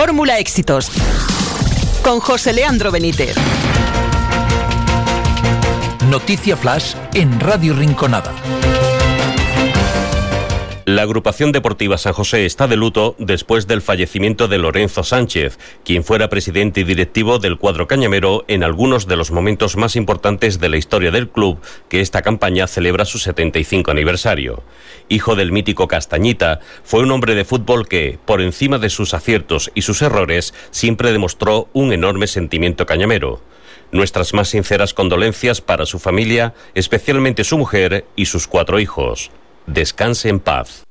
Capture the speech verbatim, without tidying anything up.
Fórmula Éxitos con José Leandro Benítez. Noticia Flash en Radio Rinconada. La agrupación deportiva San José está de luto después del fallecimiento de Lorenzo Sánchez, quien fuera presidente y directivo del cuadro cañamero en algunos de los momentos más importantes de la historia del club, que esta campaña celebra su setenta y cinco aniversario. Hijo del mítico Castañita, fue un hombre de fútbol que, por encima de sus aciertos y sus errores, siempre demostró un enorme sentimiento cañamero. Nuestras más sinceras condolencias para su familia, especialmente su mujer y sus cuatro hijos. Descanse en paz.